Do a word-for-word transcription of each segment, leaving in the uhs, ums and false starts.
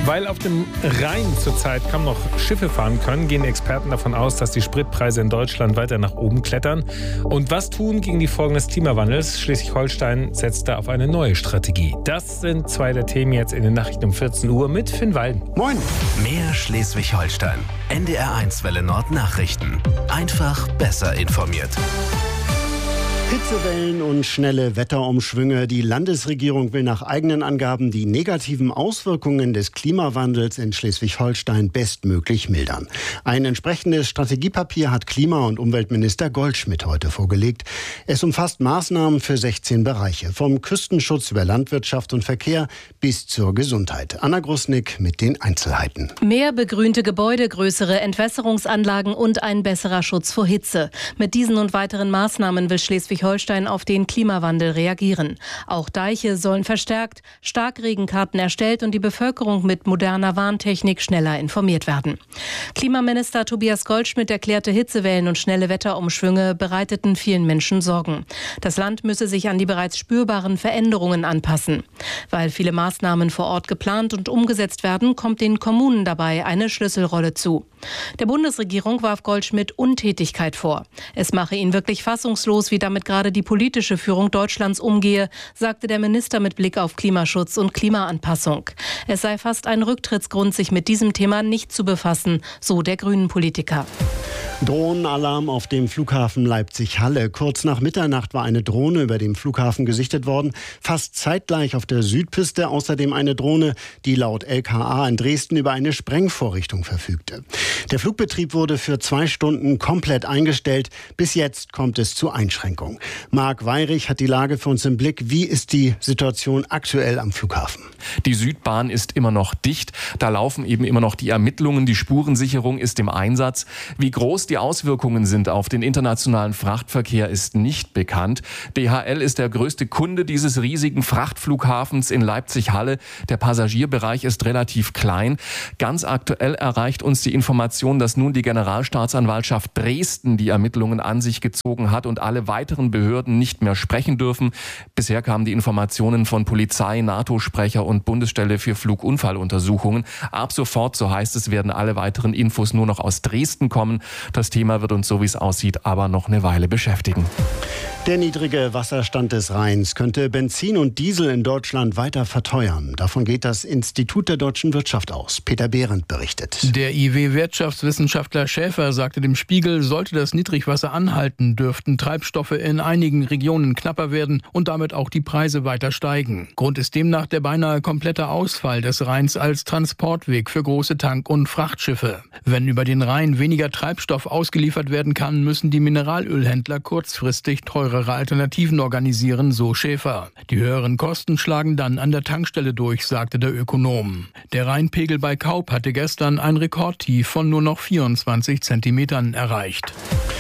Weil auf dem Rhein zurzeit kaum noch Schiffe fahren können, gehen Experten davon aus, dass die Spritpreise in Deutschland weiter nach oben klettern. Und was tun gegen die Folgen des Klimawandels? Schleswig-Holstein setzt da auf eine neue Strategie. Das sind zwei der Themen jetzt in den Nachrichten um vierzehn Uhr mit Finn Walden. Moin! Mehr Schleswig-Holstein. N D R eins Welle Nord Nachrichten. Einfach besser informiert. Hitzewellen und schnelle Wetterumschwünge. Die Landesregierung will nach eigenen Angaben die negativen Auswirkungen des Klimawandels in Schleswig-Holstein bestmöglich mildern. Ein entsprechendes Strategiepapier hat Klima- und Umweltminister Goldschmidt heute vorgelegt. Es umfasst Maßnahmen für sechzehn Bereiche, vom Küstenschutz über Landwirtschaft und Verkehr bis zur Gesundheit. Anna Grusnick mit den Einzelheiten. Mehr begrünte Gebäude, größere Entwässerungsanlagen und ein besserer Schutz vor Hitze. Mit diesen und weiteren Maßnahmen will Schleswig Holstein auf den Klimawandel reagieren. Auch Deiche sollen verstärkt, Starkregenkarten erstellt und die Bevölkerung mit moderner Warntechnik schneller informiert werden. Klimaminister Tobias Goldschmidt erklärte, Hitzewellen und schnelle Wetterumschwünge bereiteten vielen Menschen Sorgen. Das Land müsse sich an die bereits spürbaren Veränderungen anpassen. Weil viele Maßnahmen vor Ort geplant und umgesetzt werden, kommt den Kommunen dabei eine Schlüsselrolle zu. Der Bundesregierung warf Goldschmidt Untätigkeit vor. Es mache ihn wirklich fassungslos, wie damit gerade die politische Führung Deutschlands umgehe, sagte der Minister mit Blick auf Klimaschutz und Klimaanpassung. Es sei fast ein Rücktrittsgrund, sich mit diesem Thema nicht zu befassen, so der Grünen-Politiker. Drohnenalarm auf dem Flughafen Leipzig-Halle. Kurz nach Mitternacht war eine Drohne über dem Flughafen gesichtet worden. Fast zeitgleich auf der Südpiste außerdem eine Drohne, die laut L K A in Dresden über eine Sprengvorrichtung verfügte. Der Flugbetrieb wurde für zwei Stunden komplett eingestellt. Bis jetzt kommt es zu Einschränkungen. Marc Weyrich hat die Lage für uns im Blick. Wie ist die Situation aktuell am Flughafen? Die Südbahn ist immer noch dicht. Da laufen eben immer noch die Ermittlungen. Die Spurensicherung ist im Einsatz. Wie groß die Auswirkungen sind auf den internationalen Frachtverkehr, ist nicht bekannt. D H L ist der größte Kunde dieses riesigen Frachtflughafens in Leipzig-Halle. Der Passagierbereich ist relativ klein. Ganz aktuell erreicht uns die Information, dass nun die Generalstaatsanwaltschaft Dresden die Ermittlungen an sich gezogen hat und alle weiteren Behörden nicht mehr sprechen dürfen. Bisher kamen die Informationen von Polizei, NATO-Sprecher und Bundesstelle für Flugunfalluntersuchungen. Ab sofort, so heißt es, werden alle weiteren Infos nur noch aus Dresden kommen. Das Thema wird uns, so wie es aussieht, aber noch eine Weile beschäftigen. Der niedrige Wasserstand des Rheins könnte Benzin und Diesel in Deutschland weiter verteuern. Davon geht das Institut der deutschen Wirtschaft aus. Peter Behrendt berichtet. Der I W-Wirtschaftswissenschaftler Schäfer sagte dem Spiegel, sollte das Niedrigwasser anhalten, dürften Treibstoffe in einigen Regionen knapper werden und damit auch die Preise weiter steigen. Grund ist demnach der beinahe komplette Ausfall des Rheins als Transportweg für große Tank- und Frachtschiffe. Wenn über den Rhein weniger Treibstoff ausgeliefert werden kann, müssen die Mineralölhändler kurzfristig teurere Alternativen organisieren, so Schäfer. Die höheren Kosten schlagen dann an der Tankstelle durch, sagte der Ökonom. Der Rheinpegel bei Kaup hatte gestern ein Rekordtief von nur noch vierundzwanzig Zentimetern erreicht.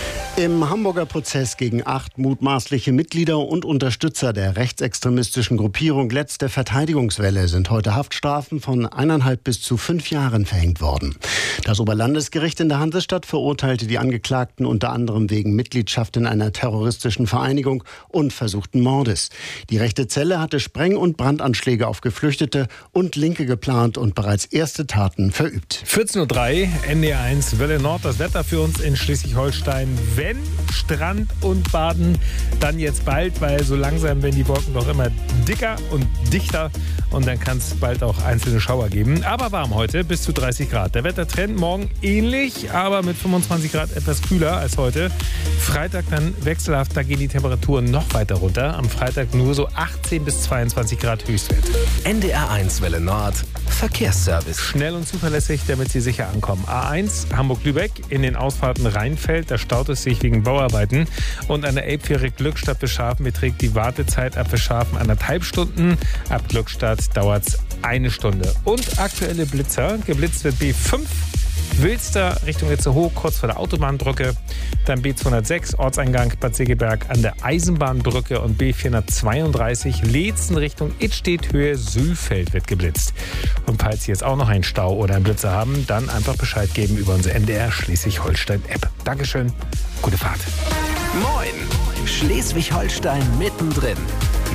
Im Hamburger Prozess gegen acht mutmaßliche Mitglieder und Unterstützer der rechtsextremistischen Gruppierung Letzte Verteidigungswelle sind heute Haftstrafen von eineinhalb bis zu fünf Jahren verhängt worden. Das Oberlandesgericht in der Hansestadt verurteilte die Angeklagten unter anderem wegen Mitgliedschaft in einer terroristischen Vereinigung und versuchten Mordes. Die rechte Zelle hatte Spreng- und Brandanschläge auf Geflüchtete und Linke geplant und bereits erste Taten verübt. vierzehn Uhr drei, N D R eins, Welle Nord, das Wetter für uns in Schleswig-Holstein. Wenn Strand und Baden, dann jetzt bald, weil so langsam werden die Wolken doch immer dicker und dichter und dann kann es bald auch einzelne Schauer geben. Aber warm heute, bis zu dreißig Grad. Der Wettertrend morgen ähnlich, aber mit fünfundzwanzig Grad etwas kühler als heute. Freitag dann wechselhaft, da gehen die Temperaturen noch weiter runter. Am Freitag nur so achtzehn bis zweiundzwanzig Grad Höchstwert. N D R eins Welle Nord Verkehrsservice. Schnell und zuverlässig, damit Sie sicher ankommen. A eins Hamburg-Lübeck in den Ausfahrten Rheinfeld, da staut es sich wegen Bauarbeiten. Und an der Elbfähre Glückstadt Beschafen beträgt die Wartezeit ab Beschafen anderthalb Stunden. Ab Glückstadt dauert es eine Stunde. Und aktuelle Blitzer. Geblitzt wird B fünf. Wilster Richtung Itzehoe, kurz vor der Autobahnbrücke. Dann B zweihundertsechs, Ortseingang Bad Segeberg an der Eisenbahnbrücke und B vierhundertzweiunddreißig, Leetzen Richtung Idstedt, Höhe Sülfeld wird geblitzt. Und falls Sie jetzt auch noch einen Stau oder einen Blitzer haben, dann einfach Bescheid geben über unsere N D R Schleswig-Holstein-App. Dankeschön, gute Fahrt. Moin! Schleswig-Holstein mittendrin.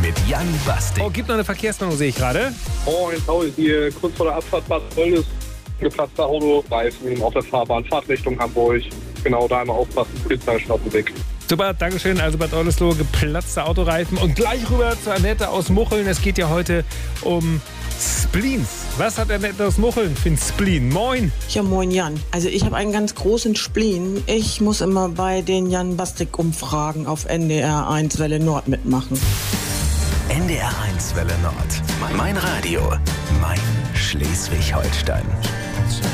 mit Jan Bastik. Oh, gibt noch eine Verkehrsmeldung, sehe ich gerade. Oh, jetzt hau ich hier kurz vor der Abfahrt Bad Oelders. Geplatzter Autoreifen auf der Fahrbahn, Fahrt Richtung Hamburg. Genau, da einmal aufpassen, Polizei ist auf dem Weg. Super, Dankeschön. Also Bad Oldesloe, geplatzte Autoreifen. Und gleich rüber zu Annette aus Mucheln. Es geht ja heute um Spleens. Was hat Annette aus Mucheln für ein Spleen? Moin. Ja, moin Jan. Also ich habe einen ganz großen Spleen. Ich muss immer bei den Jan Bastik-Umfragen auf N D R eins Welle Nord mitmachen. N D R eins Welle Nord. Mein Radio. Mein Schleswig-Holstein.